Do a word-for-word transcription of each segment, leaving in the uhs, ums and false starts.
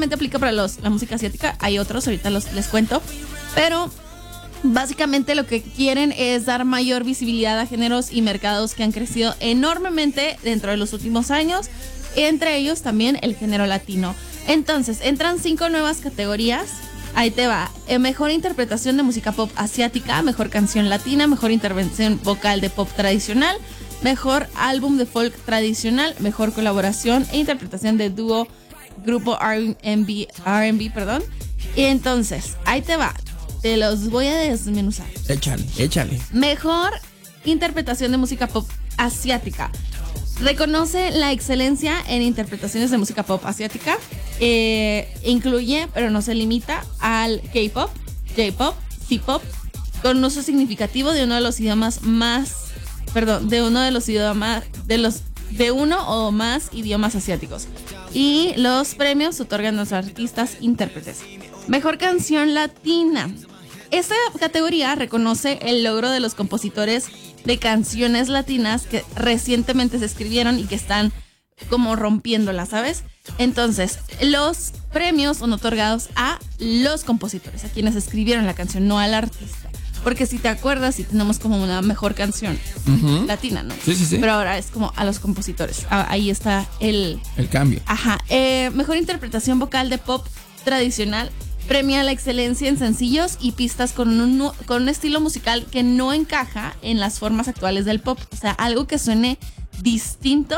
solamente aplica para los, la música asiática, hay otros, ahorita los, les cuento, pero básicamente lo que quieren es dar mayor visibilidad a géneros y mercados que han crecido enormemente dentro de los últimos años, entre ellos también el género latino. Entonces, entran cinco nuevas categorías. Ahí te va. Eh, mejor interpretación de música pop asiática, mejor canción latina, mejor intervención vocal de pop tradicional, mejor álbum de folk tradicional, mejor colaboración e interpretación de dúo, grupo R and B, R and B, perdón. Y entonces, ahí te va. Te los voy a desmenuzar. Échale, échale. Mejor interpretación de música pop asiática. Reconoce la excelencia en interpretaciones de música pop asiática. Eh, incluye, pero no se limita, al K-pop, J-pop, C-pop, con un uso significativo de uno de los idiomas más, perdón, de uno de los idiomas, de los, de uno o más idiomas asiáticos. Y los premios se otorgan a los artistas intérpretes. Mejor canción latina. Esta categoría reconoce el logro de los compositores de canciones latinas que recientemente se escribieron y que están como rompiéndola, ¿sabes? Entonces, los premios son otorgados a los compositores, a quienes escribieron la canción, no al artista. Porque si te acuerdas, sí tenemos como una mejor canción uh-huh. latina, ¿no? Sí, sí, sí. Pero ahora es como a los compositores. Ah, ahí está el... El cambio. Ajá. Eh, mejor interpretación vocal de pop tradicional. Premia la excelencia en sencillos y pistas con un, con un estilo musical que no encaja en las formas actuales del pop. O sea, algo que suene distinto.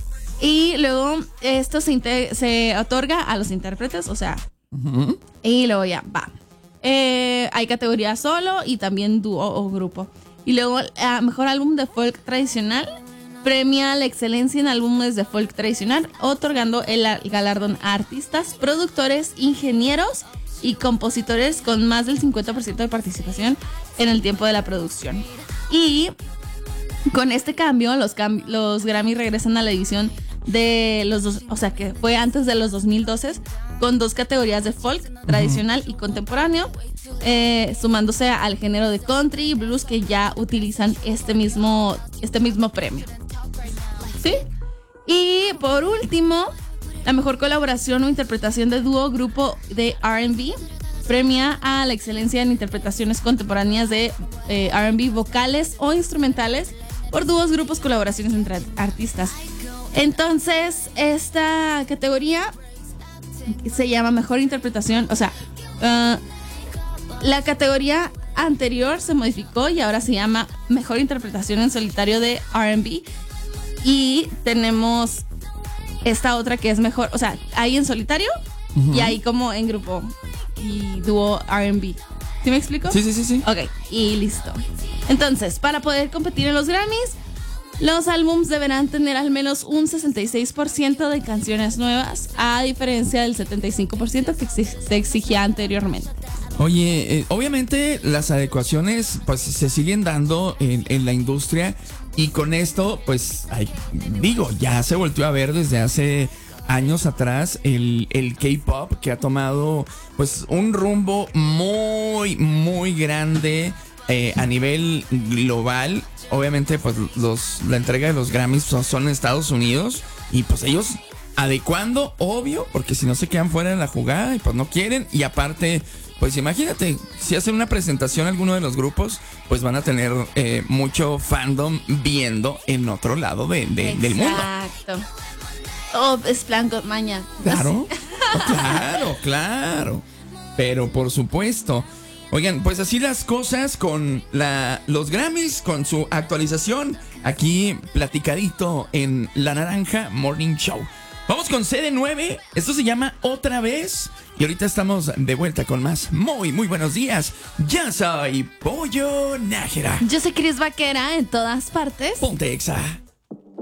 Y luego esto se, inter- se otorga a los intérpretes, o sea. Uh-huh. Y luego ya va. Eh, hay categoría solo y también dúo o grupo. Y luego, eh, mejor álbum de folk tradicional. Premia la excelencia en álbumes de folk tradicional, otorgando el, el galardón a artistas, productores, ingenieros y compositores con más del cincuenta por ciento de participación en el tiempo de la producción. Y con este cambio, los, cam- los Grammy regresan a la edición de los dos, o sea que fue antes de los dos mil doce, con dos categorías de folk, tradicional uh-huh. y contemporáneo, eh, sumándose al género de country y blues que ya utilizan este mismo, este mismo premio. ¿Sí? Y por último, la mejor colaboración o interpretación de dúo grupo de R and B premia a la excelencia en interpretaciones contemporáneas de eh, R and B vocales o instrumentales por dúos, grupos, colaboraciones entre artistas. Entonces, esta categoría se llama mejor interpretación, o sea, uh, la categoría anterior se modificó y ahora se llama mejor interpretación en solitario de R and B. Y tenemos esta otra que es mejor, o sea, hay en solitario uh-huh. y hay como en grupo y dúo R and B. ¿Sí me explico? Sí, sí, sí, sí. Ok, y listo. Entonces, para poder competir en los Grammys, los álbums deberán tener al menos un sesenta y seis por ciento de canciones nuevas, a diferencia del setenta y cinco por ciento que se exigía anteriormente. Oye, eh, obviamente las adecuaciones pues se siguen dando en, en la industria y con esto pues ay, digo, ya se volvió a ver desde hace años atrás el, el K-pop, que ha tomado pues un rumbo muy muy grande eh, a nivel global. Obviamente pues los la entrega de los Grammys son, son en Estados Unidos y pues ellos adecuando, obvio, porque si no se quedan fuera de la jugada y pues no quieren. Y aparte, pues imagínate, si hacen una presentación alguno de los grupos, pues van a tener eh, mucho fandom viendo en otro lado de, de, del mundo. Exacto. Oh, es plan con maña. Claro, claro, claro. Pero por supuesto. Oigan, pues así las cosas con la, los Grammys, con su actualización, aquí platicadito en La Naranja Morning Show. Vamos con C D nueve, esto se llama Otra Vez, y ahorita estamos de vuelta con más. Muy, muy buenos días, ya soy Pollo Nájera. Yo soy Cris Vaquera en todas partes. Ponte Exa.